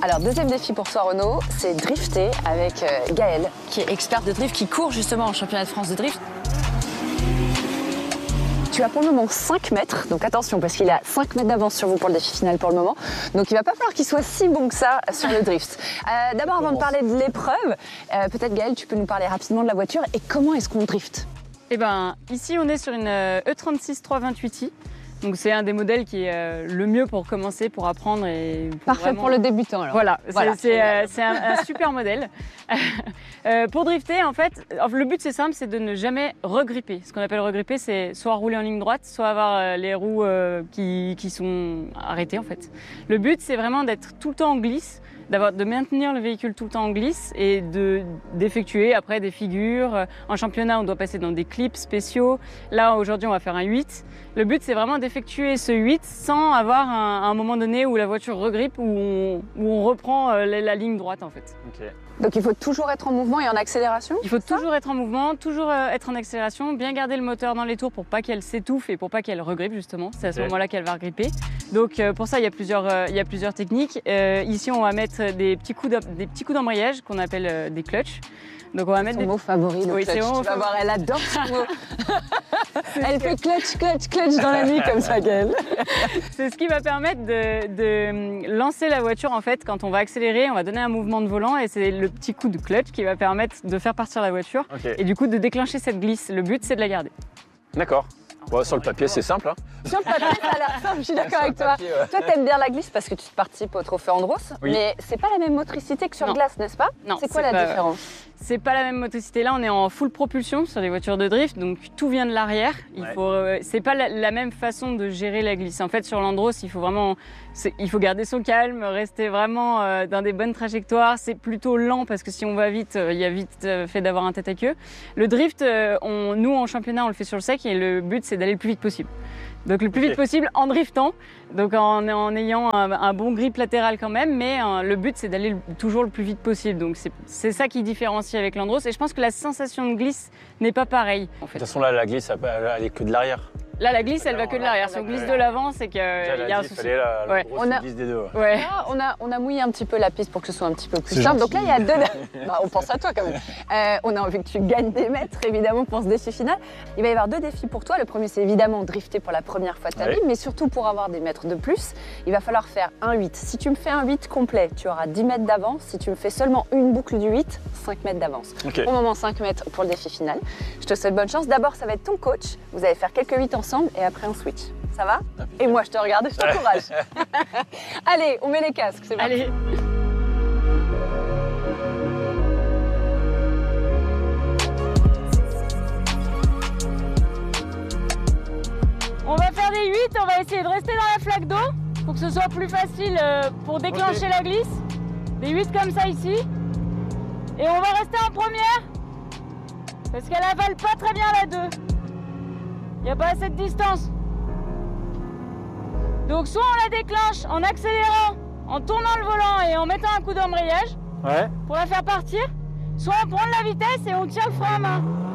Alors, deuxième défi pour toi, Renaud, c'est drifter avec Gaëlle, qui est experte de drift, qui court justement en championnat de France de drift. Tu as pour le moment 5 mètres, donc attention parce qu'il a 5 mètres d'avance sur vous pour le défi final pour le moment. Donc il va pas falloir qu'il soit si bon que ça sur le drift. D'abord, avant de parler de l'épreuve, peut-être Gaëlle, tu peux nous parler rapidement de la voiture et comment est-ce qu'on drift? Eh ben, ici on est sur une E36 328i. Donc c'est un des modèles qui est le mieux pour commencer, pour apprendre et pour Parfait vraiment... pour le débutant alors. Voilà. C'est un super modèle. Pour drifter, en fait, le but c'est simple, c'est de ne jamais regripper. Ce qu'on appelle regripper, c'est soit rouler en ligne droite, soit avoir les roues qui sont arrêtées en fait. Le but c'est vraiment d'être tout le temps en glisse, de maintenir le véhicule tout le temps en glisse et d'effectuer après des figures. En championnat, on doit passer dans des clips spéciaux. Là, aujourd'hui, on va faire un 8. Le but, c'est vraiment d'effectuer ce 8 sans avoir un moment donné où la voiture regrippe, où on reprend la ligne droite en fait. Okay. Donc il faut toujours être en mouvement et en accélération? Il faut toujours être en mouvement, toujours être en accélération, bien garder le moteur dans les tours pour pas qu'elle s'étouffe et pour pas qu'elle regrippe justement. C'est à ce moment-là qu'elle va regripper. Donc pour ça, il y a plusieurs techniques. Ici, on va mettre des petits coups d'embrayage qu'on appelle des clutches. Donc on va mettre son mot favori, le clutch. Tu vas voir, elle adore ce mot. Elle fait clutch, clutch, clutch dans la nuit comme ça, Gaëlle. C'est ce qui va permettre de lancer la voiture en fait. Quand on va accélérer, on va donner un mouvement de volant et c'est le petit coup de clutch qui va permettre de faire partir la voiture et du coup de déclencher cette glisse. Le but, c'est de la garder. D'accord. Bon, sur le papier, c'est simple. Hein. Sur le papier, ça a l'air simple, je suis d'accord avec toi. Papier, ouais. Toi, t'aimes bien la glisse parce que tu participes au trophée Andros, mais c'est pas la même motricité que sur glace, n'est-ce pas? Non. C'est quoi la différence? C'est pas la même motricité. Là, on est en full propulsion sur les voitures de drift, donc tout vient de l'arrière. C'est pas la même façon de gérer la glisse. En fait, sur l'Andros, il faut garder son calme, rester vraiment dans des bonnes trajectoires. C'est plutôt lent parce que si on va vite, il y a vite fait d'avoir un tête à queue. Le drift, nous en championnat, on le fait sur le sec et le but, c'est d'aller le plus vite possible. Donc le plus vite possible en driftant, donc en ayant un bon grip latéral quand même, mais le but c'est d'aller toujours le plus vite possible. Donc c'est ça qui différencie avec l'Andros et je pense que la sensation de glisse n'est pas pareille. En fait. De toute façon là, la glisse, elle est que de l'arrière. Là, la glisse, elle va que de l'arrière. Si on glisse de l'avant, c'est qu'il y a un souci. On glisse des deux. Ouais. Là, on a mouillé un petit peu la piste pour que ce soit un petit peu plus simple. Donc là, il y a deux... on pense à toi quand même. On a envie que tu gagnes des mètres, évidemment, pour ce défi final. Il va y avoir 2 défis pour toi. Le premier, c'est évidemment drifter pour la première fois de ta vie, mais surtout pour avoir des mètres de plus, il va falloir faire un 8. Si tu me fais un 8 complet, tu auras 10 mètres d'avance. Si tu me fais seulement une boucle du 8, 5 mètres d'avance. Au moment, 5 mètres pour le défi final. Je te souhaite bonne chance. D'abord, ça va être ton coach. Vous allez faire quelques 8 ensemble et après on switch. Ça va? Et moi, je te regarde et je t'encourage. Allez, on met les casques, c'est parti. Allez. On va faire des 8, on va essayer de rester dans la flaque d'eau pour que ce soit plus facile pour déclencher la glisse. Des 8 comme ça ici. Et on va rester en première parce qu'elle avale pas très bien la 2. Il n'y a pas assez de distance. Donc soit on la déclenche en accélérant, en tournant le volant et en mettant un coup d'embrayage pour la faire partir, soit on prend de la vitesse et on tient le frein à main.